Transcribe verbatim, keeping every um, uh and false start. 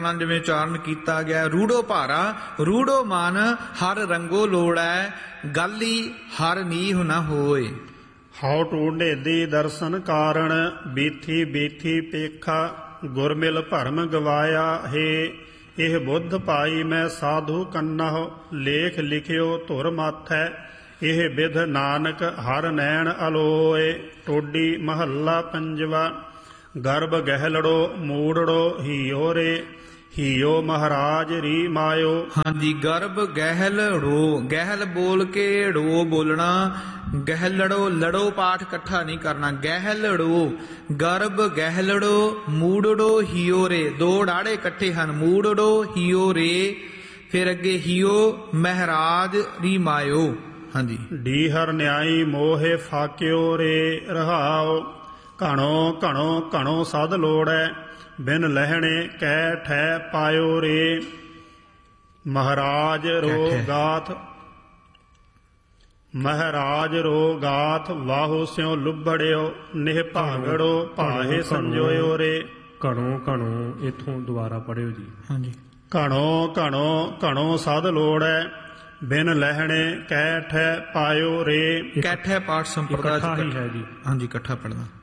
ਕਰਨਾ ਜਿਵੇਂ ਉਚਾਰਨ ਕੀਤਾ ਗਿਆ। ਰੂੜੋ ਭਾਰਾ ਰੂੜੋ ਮਨ ਹਰ ਰੰਗੋ ਲੋੜੈ ਗਾਲੀ ਹਰ ਨੀਹ ਨਾ ਹੋਏ। ਹਉ ਟੂੰਡੇ ਦੀ ਦਰਸ਼ਨ ਕਾਰਣ ਬੀਥੀ ਬੀਥੀ ਪੇਖਾ ਗੁਰ ਮਿਲ ਭਰਮ ਗਵਾਇਆ ਹੈ। ਇਹ ਬੁੱਧ ਪਾਈ ਮੈਂ ਸਾਧੂ ਕੰਨਹੁ ਲੇਖ ਲਿਖਿਓ ਧੁਰ ਮਾਥੈ। ਇਹ ਬਿਧ ਨਾਨਕ ਹਰ ਨੈਣ ਅਲੋਏ। ਟੋਡੀ ਮਹੱਲਾ ਪੰਜਵਾ। ਗਰਭ ਗਹਿਲੜੋ ਮੂੜੜੋ ਹੀਓ ਰੇ ਹੀਓ ਮਹਾਰਾਜ ਰੀ ਮਾਇਓ। ਹਾਂਜੀ, ਗਰਭ ਗਹਿਲ ੜੋ, ਗਹਿਲ ਬੋਲ ਕੇ ੜੋ ਬੋਲਣਾ। ਗਹਿਲੜੋ ਲੜੋ ਪਾਠ ਇਕੱਠਾ ਨਹੀਂ ਕਰਨਾ। ਗਹਿਲੜੋ ਗਰਭ ਗਹਿਲੜੋ ਮੂੜੜੋ ਹੀਓ ਰੇ, ਦੋ ਡਾੜੇ ਇਕੱਠੇ ਹਨ। ਮੂੜੜੋ ਹੀਓ ਰੇ, ਫਿਰ ਅੱਗੇ ਹੀਓ ਮਹਾਰਾਜ ਰੀ ਮਾਇਓ। ਹਾਂਜੀ, ਡੀਹਰ ਨਿਆਈ ਮੋਹੇ ਫਾਕਿਓ ਰੇ ਰਹਾਓ। ਘਣੋ ਘਣੋ ਘਣੋ ਸਦ ਲੋੜੈ ਬਿਨ ਲਹਿਣੇ ਕੈ ਠੈ ਪਾਇਓ ਰੇ। ਮਹਾਰਾਜ ਰੋ ਗਾਥ ਮਹਾਰਾਜ ਰੋ ਗਾਥ ਵਾਹੋ ਸਿਉ ਲੁਬੜਿਓ ਨਿਹ ਭਾਗੜੋ ਭਾਹੇ ਸੰਜੋਇਓ ਰੇ। ਘਣੋ ਘਣੋ ਇਥੋਂ ਦੁਬਾਰਾ ਪੜਿਓ ਜੀ। ਹਾਂਜੀ, ਘਣੋ ਘਣੋ ਘਣੋ ਸਦ ਲੋੜੈ ਬਿਨ ਲਹਿਣੇ ਕੈ ਠੈ ਪਾਇਓ ਰੇ। ਕੈਠੇ ਪਾਠ ਸੰਪਰਦਾ ਇਕੱਠਾ ਹੀ ਹੈ ਜੀ। ਹਾਂਜੀ, ਇਕੱਠਾ ਪੜਨਾ।